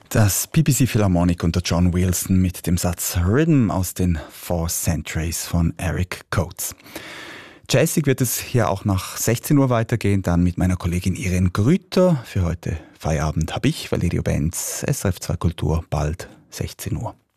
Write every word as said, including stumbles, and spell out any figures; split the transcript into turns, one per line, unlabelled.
Das B B C Philharmonic unter John Wilson mit dem Satz Rhythm aus den Four Centuries von Eric Coates. Jazzig wird es hier auch nach sechzehn Uhr weitergehen, dann mit meiner Kollegin Irene Grüter. Für heute Feierabend habe ich, Valerio Benz, S R F zwei Kultur, bald sechzehn Uhr.